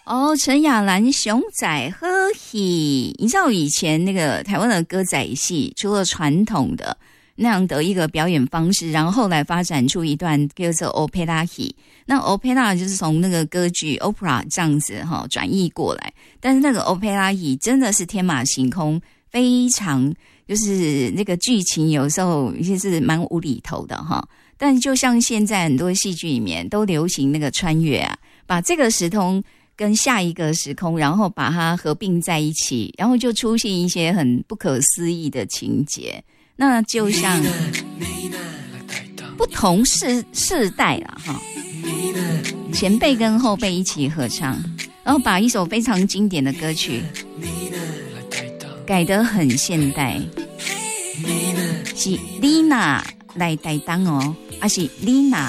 哦，陈雅兰熊仔呵喜，你知道以前那个台湾的歌仔戏，除了传统的那样的一个表演方式，然后后来发展出一段叫做 opera戏。那 opera 就是从那个歌剧 opera 这样子转译过来，但是那个 opera戏真的是天马行空，非常就是那个剧情有时候也是蛮无厘头的但就像现在很多戏剧里面都流行那个穿越啊，把这个时空跟下一个时空，然后把它合并在一起，然后就出现一些很不可思议的情节。那就像不同世代啦前辈跟后辈一起合唱，然后把一首非常经典的歌曲改得很现代，是 Lina 来担当哦，还是 Lina